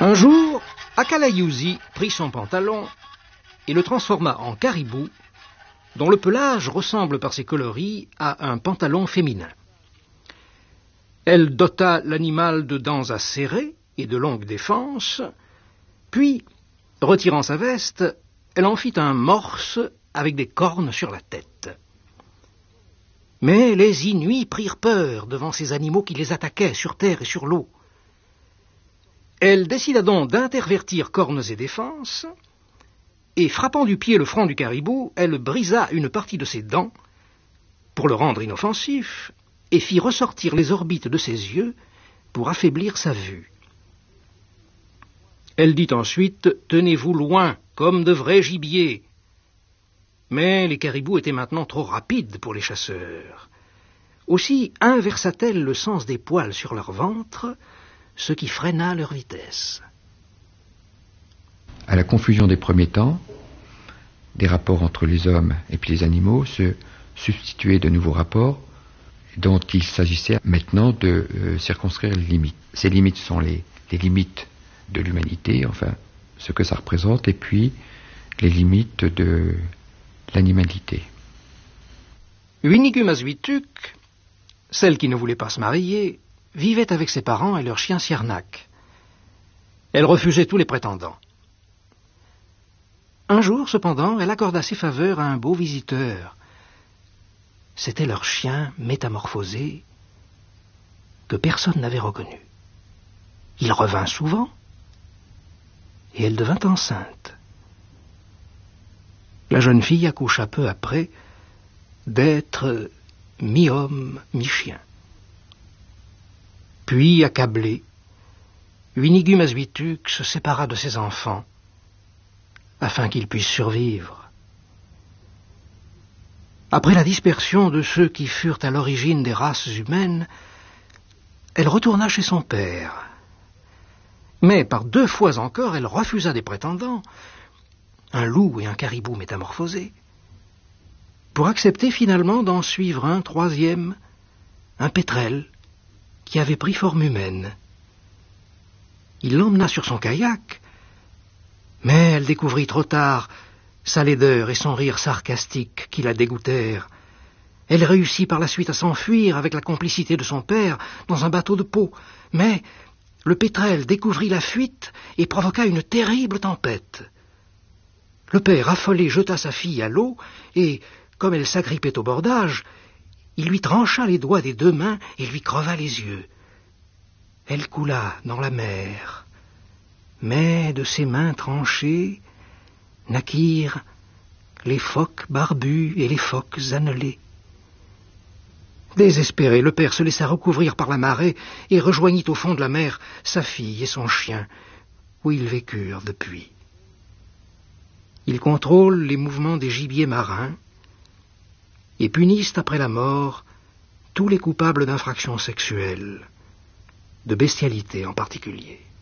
Un jour, Akalayuzi prit son pantalon et le transforma en caribou, dont le pelage ressemble par ses coloris à un pantalon féminin. Elle dota l'animal de dents acérées et de longues défenses, puis, retirant sa veste, elle en fit un morse avec des cornes sur la tête. Mais les Inuits prirent peur devant ces animaux qui les attaquaient sur terre et sur l'eau. Elle décida donc d'intervertir cornes et défenses, et frappant du pied le front du caribou, elle brisa une partie de ses dents pour le rendre inoffensif et fit ressortir les orbites de ses yeux pour affaiblir sa vue. Elle dit ensuite « Tenez-vous loin, comme de vrais gibiers ». Mais les caribous étaient maintenant trop rapides pour les chasseurs. Aussi inversa-t-elle le sens des poils sur leur ventre, ce qui freina leur vitesse. À la confusion des premiers temps, des rapports entre les hommes et puis les animaux, se substituaient de nouveaux rapports dont il s'agissait maintenant de circonscrire les limites. Ces limites sont les limites de l'humanité, enfin ce que ça représente, et puis les limites de l'animalité. Winigumazwituk, celle qui ne voulait pas se marier, vivait avec ses parents et leur chien Siernak. Elle refusait tous les prétendants. Un jour, cependant, elle accorda ses faveurs à un beau visiteur. C'était leur chien métamorphosé que personne n'avait reconnu. Il revint souvent et elle devint enceinte. La jeune fille accoucha peu après d'êtres mi-homme, mi-chien. Puis, accablé, Winigumazwituk se sépara de ses enfants afin qu'ils puissent survivre. Après la dispersion de ceux qui furent à l'origine des races humaines, elle retourna chez son père. Mais par 2 fois encore, elle refusa des prétendants, un loup et un caribou métamorphosés, pour accepter finalement d'en suivre un 3e, un pétrel, qui avait pris forme humaine. Il l'emmena sur son kayak, mais elle découvrit trop tard sa laideur et son rire sarcastique qui la dégoûtèrent. Elle réussit par la suite à s'enfuir avec la complicité de son père dans un bateau de peau, mais le pétrel découvrit la fuite et provoqua une terrible tempête. Le père, affolé, jeta sa fille à l'eau et, comme elle s'agrippait au bordage, il lui trancha les doigts des 2 mains et lui creva les yeux. Elle coula dans la mer, mais de ses mains tranchées naquirent les phoques barbus et les phoques annelés. Désespéré, le père se laissa recouvrir par la marée et rejoignit au fond de la mer sa fille et son chien, où ils vécurent depuis. Ils contrôlent les mouvements des gibiers marins et punissent après la mort tous les coupables d'infractions sexuelles, de bestialité en particulier.